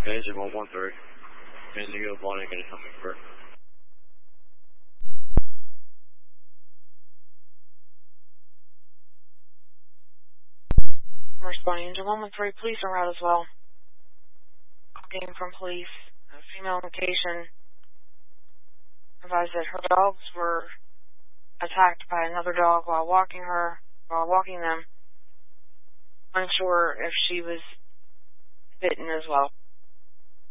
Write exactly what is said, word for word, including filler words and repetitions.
Engine one one three. Indigo Bonnie, can you help me first? I'm responding. Engine one one three, police en route as well. Came from police. A female location advised that her dogs were attacked by another dog while walking her, while walking them. Unsure if she was bitten as well.